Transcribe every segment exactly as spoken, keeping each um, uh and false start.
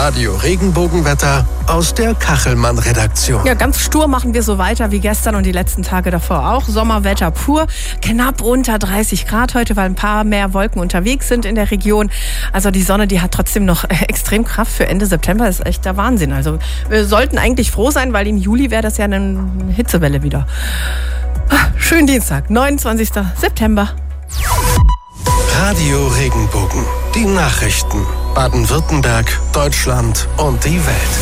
Radio Regenbogenwetter aus der Kachelmann-Redaktion. Ja, ganz stur machen wir so weiter wie gestern und die letzten Tage davor auch. Sommerwetter pur, knapp unter dreißig Grad heute, weil ein paar mehr Wolken unterwegs sind in der Region. Also die Sonne, die hat trotzdem noch extrem Kraft für Ende September. Das ist echt der Wahnsinn. Also wir sollten eigentlich froh sein, weil im Juli wäre das ja eine Hitzewelle wieder. Schönen Dienstag, neunundzwanzigsten September. Radio Regenbogen. Die Nachrichten. Baden-Württemberg, Deutschland und die Welt.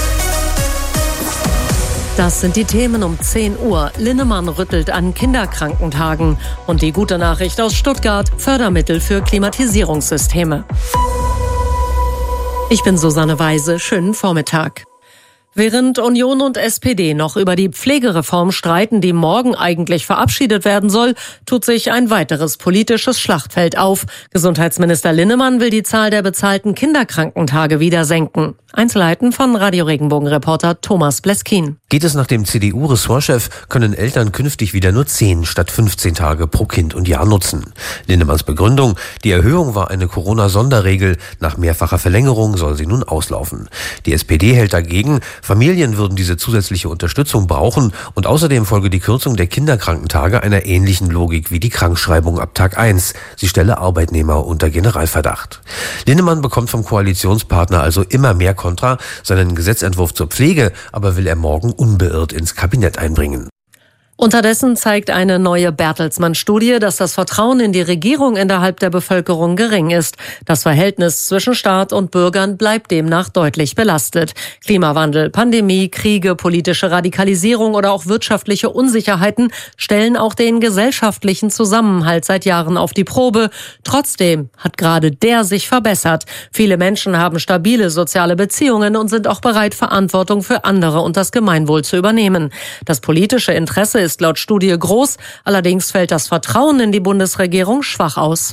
Das sind die Themen um zehn Uhr. Linnemann rüttelt an Kinderkrankentagen. Und die gute Nachricht aus Stuttgart: Fördermittel für Klimatisierungssysteme. Ich bin Susanne Weise. Schönen Vormittag. Während Union und S P D noch über die Pflegereform streiten, die morgen eigentlich verabschiedet werden soll, tut sich ein weiteres politisches Schlachtfeld auf. Gesundheitsminister Linnemann will die Zahl der bezahlten Kinderkrankentage wieder senken. Einzelheiten von Radio Regenbogen-Reporter Thomas Bleskin. Geht es nach dem C D U-Ressortchef, können Eltern künftig wieder nur zehn statt fünfzehn Tage pro Kind und Jahr nutzen. Linnemanns Begründung: Die Erhöhung war eine Corona-Sonderregel. Nach mehrfacher Verlängerung soll sie nun auslaufen. Die S P D hält dagegen, Familien würden diese zusätzliche Unterstützung brauchen und außerdem folge die Kürzung der Kinderkrankentage einer ähnlichen Logik wie die Krankschreibung ab Tag eins. Sie stelle Arbeitnehmer unter Generalverdacht. Linnemann bekommt vom Koalitionspartner also immer mehr Kontra. Seinen Gesetzentwurf zur Pflege aber will er morgen unbeirrt ins Kabinett einbringen. Unterdessen zeigt eine neue Bertelsmann-Studie, dass das Vertrauen in die Regierung innerhalb der Bevölkerung gering ist. Das Verhältnis zwischen Staat und Bürgern bleibt demnach deutlich belastet. Klimawandel, Pandemie, Kriege, politische Radikalisierung oder auch wirtschaftliche Unsicherheiten stellen auch den gesellschaftlichen Zusammenhalt seit Jahren auf die Probe. Trotzdem hat gerade der sich verbessert. Viele Menschen haben stabile soziale Beziehungen und sind auch bereit, Verantwortung für andere und das Gemeinwohl zu übernehmen. Das politische Interesse ist laut Studie groß, allerdings fällt das Vertrauen in die Bundesregierung schwach aus.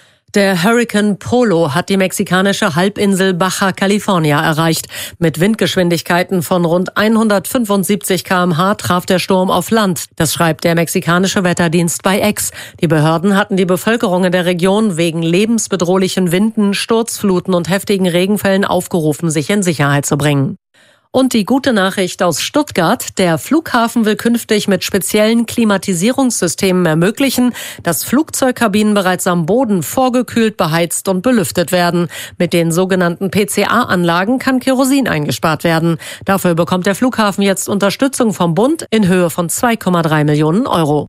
Der Hurrikan Polo hat die mexikanische Halbinsel Baja California erreicht. Mit Windgeschwindigkeiten von rund hundertfünfundsiebzig Kilometer pro Stunde traf der Sturm auf Land. Das schreibt der mexikanische Wetterdienst bei X. Die Behörden hatten die Bevölkerung in der Region wegen lebensbedrohlichen Winden, Sturzfluten und heftigen Regenfällen aufgerufen, sich in Sicherheit zu bringen. Und die gute Nachricht aus Stuttgart: Der Flughafen will künftig mit speziellen Klimatisierungssystemen ermöglichen, dass Flugzeugkabinen bereits am Boden vorgekühlt, beheizt und belüftet werden. Mit den sogenannten P C A-Anlagen kann Kerosin eingespart werden. Dafür bekommt der Flughafen jetzt Unterstützung vom Bund in Höhe von zwei Komma drei Millionen Euro.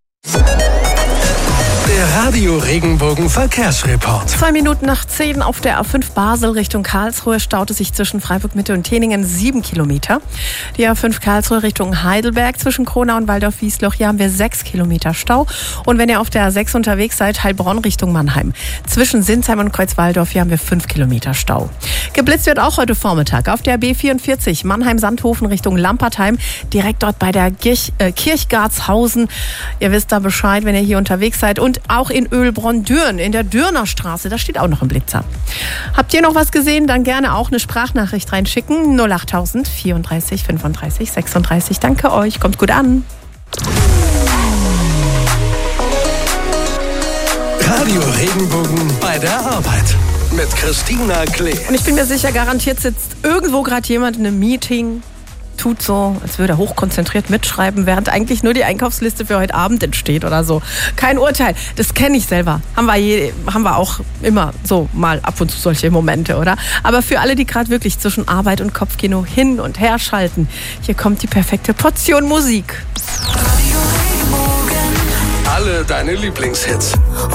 Der Radio Regenbogen Verkehrsreport. Zwei Minuten nach zehn auf der A fünf Basel Richtung Karlsruhe staut es sich zwischen Freiburg-Mitte und Teningen sieben Kilometer. Die A fünf Karlsruhe Richtung Heidelberg zwischen Kronau und Waldorf-Wiesloch, hier haben wir sechs Kilometer Stau. Und wenn ihr auf der A sechs unterwegs seid, Heilbronn Richtung Mannheim. Zwischen Sinsheim und Kreuzwaldorf, hier haben wir fünf Kilometer Stau. Geblitzt wird auch heute Vormittag auf der B vierundvierzig Mannheim-Sandhofen Richtung Lampertheim, direkt dort bei der Kirch, äh, Kirchgartshausen. Ihr wisst da Bescheid, wenn ihr hier unterwegs seid. Und auch in Ölbronn-Dürn, in der Dürner Straße, da steht auch noch ein Blitzer. Habt ihr noch was gesehen? Dann gerne auch eine Sprachnachricht reinschicken. null achttausend vierunddreißig fünfunddreißig sechsunddreißig. Danke euch, kommt gut an. Radio Regenbogen bei der Arbeit mit Christina Klee. Und ich bin mir sicher, garantiert sitzt irgendwo gerade jemand in einem Meeting, tut so, als würde er hochkonzentriert mitschreiben, während eigentlich nur die Einkaufsliste für heute Abend entsteht oder so. Kein Urteil, das kenne ich selber. Haben wir, je, haben wir auch immer so mal ab und zu solche Momente, oder? Aber für alle, die gerade wirklich zwischen Arbeit und Kopfkino hin und her schalten, hier kommt die perfekte Portion Musik. Alle deine Lieblingshits.